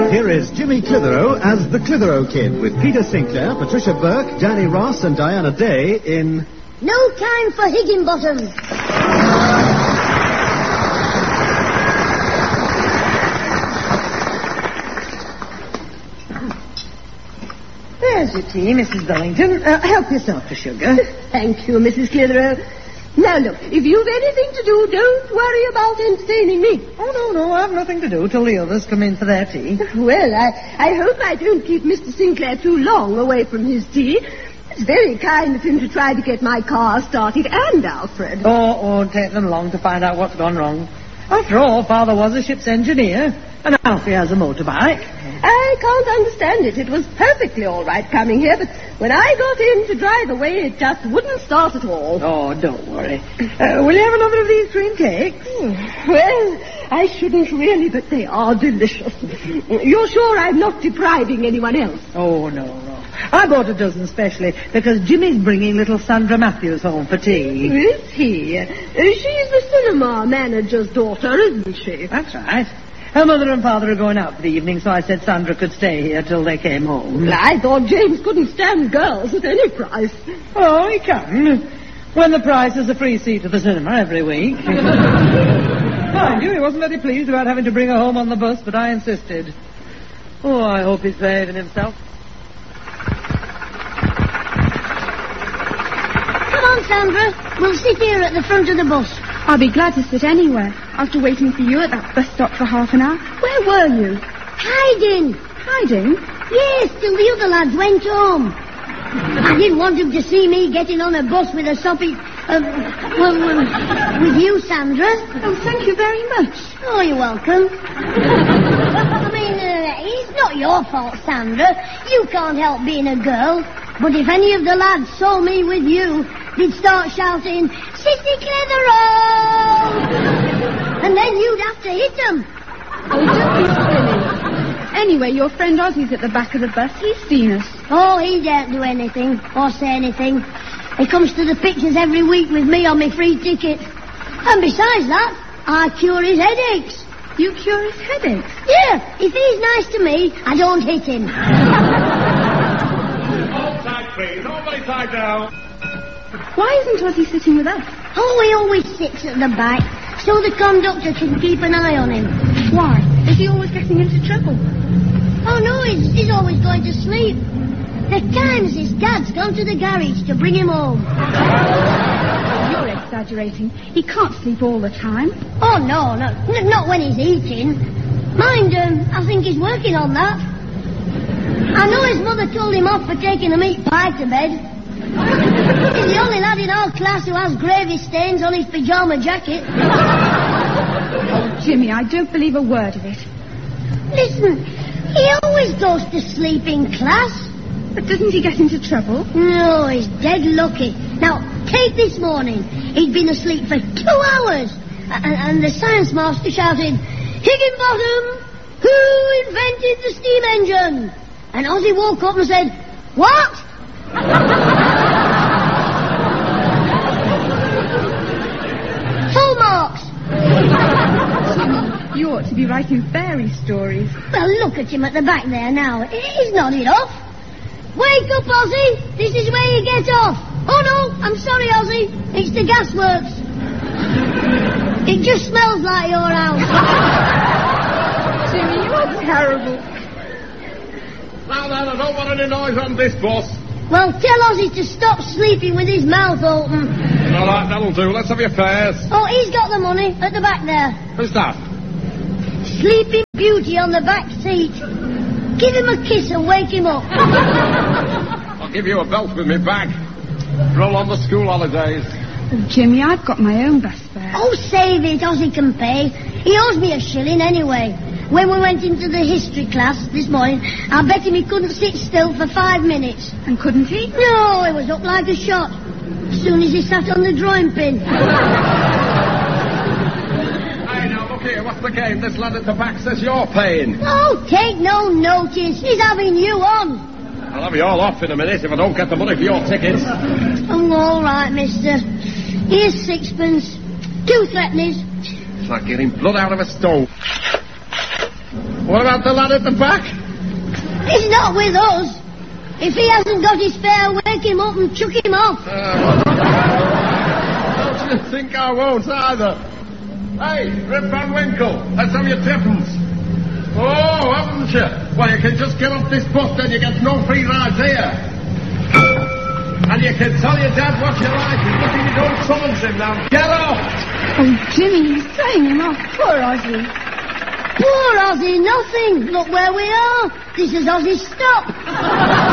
Here is Jimmy Clitheroe as the Clitheroe Kid with Peter Sinclair, Patricia Burke, Danny Ross and Diana Day in... No Time for Higginbottom. There's your tea, Mrs. Bellington. Help yourself to sugar. Thank you, Mrs. Clitheroe. Now, look, if you've anything to do, don't worry about entertaining me. Oh, no, I've nothing to do till the others come in for their tea. Well, I hope I don't keep Mr. Sinclair too long away from his tea. It's very kind of him to try to get my car started, and Alfred. Oh, take them long to find out what's gone wrong. After all, Father was a ship's engineer, and Alfie has a motorbike. I can't understand it. It was perfectly all right coming here, but when I got in to drive away, it just wouldn't start at all. Oh, don't worry. Will you have another of these cream cakes? Well, I shouldn't really, but they are delicious. You're sure I'm not depriving anyone else? Oh, no. I bought a dozen specially because Jimmy's bringing little Sandra Matthews home for tea. Is he? She's the cinema manager's daughter, isn't she? That's right. Her mother and father are going out for the evening, so I said Sandra could stay here till they came home. Well, I thought James couldn't stand girls at any price. Oh, he can. When the price is a free seat at the cinema every week. Mind you, he wasn't very pleased about having to bring her home on the bus, but I insisted. Oh, I hope he's behaving himself. Come on, Sandra. We'll sit here at the front of the bus. I'll be glad to sit anywhere, after waiting for you at that bus stop for half an hour. Where were you? Hiding. Hiding? Yes, till the other lads went home. I didn't want them to see me getting on a bus with a soppy... with you, Sandra. Oh, thank you very much. Oh, you're welcome. I mean, it's not your fault, Sandra. You can't help being a girl. But if any of the lads saw me with you, they'd start shouting, Sissy Clitheroe! And then you'd have to hit them. Oh, don't be silly. Anyway, your friend Ozzy's at the back of the bus. He's seen us. Oh, he daren't do anything or say anything. He comes to the pictures every week with me on my free ticket. And besides that, I cure his headaches. You cure his headaches? Yeah, if he's nice to me, I don't hit him. Hold tight, please. Nobody tied down. Why isn't Ozzy sitting with us? Oh, he always sits at the back, so the conductor can keep an eye on him. Why? Is he always getting into trouble? Oh, no, he's always going to sleep. There are times his dad's gone to the garage to bring him home. You're exaggerating. He can't sleep all the time. Oh, no, not when he's eating. Mind, I think he's working on that. I know his mother told him off for taking a meat pie to bed. He's the only lad in our class who has gravy stains on his pyjama jacket. Oh, Jimmy, I don't believe a word of it. Listen, he always goes to sleep in class. But doesn't he get into trouble? No, he's dead lucky. Now, take this morning. He'd been asleep for 2 hours. And the science master shouted, Higginbottom, who invented the steam engine? And Ozzy woke up and said, What? Full marks. You ought to be writing fairy stories. Well, look at him at the back there now. He's nodded off. Wake up, Ozzy. This is where you get off. Oh, no, I'm sorry, Ozzy. It's the gasworks. It just smells like your house. Jimmy, you're terrible. Now then, I don't want any noise on this bus. Well, tell Ozzy to stop sleeping with his mouth open. All right, that'll do. Let's have your fares. Oh, he's got the money at the back there. Who's that? Sleeping Beauty on the back seat. Give him a kiss and wake him up. I'll give you a belt with me bag. Roll on the school holidays. Oh, Jimmy, I've got my own bus fare. Oh, save it. Ozzy can pay. He owes me a shilling anyway. When we went into the history class this morning, I bet him he couldn't sit still for 5 minutes. And couldn't he? No, he was up like a shot. As soon as he sat on the drawing pin. Hey, now, look here. What's the game? This lad at the back says you're paying. Oh, take no notice. He's having you on. I'll have you all off in a minute if I don't get the money for your tickets. Oh, all right, mister. Here's 6pence. 2 threepennies. It's like getting blood out of a stove. What about the lad at the back? He's not with us. If he hasn't got his fare, wake him up and chuck him off. Don't you think I won't either? Hey, Rip Van Winkle, let's have your tippins. Oh, haven't you? Well, you can just get off this bus, then you get no free rides here. And you can tell your dad what you like. He's looking you don't summons him now. Get off! Oh, Jimmy, he's throwing him off. Poor Ozzy. Poor Ozzy, nothing. Look where we are. This is Ozzy's stop.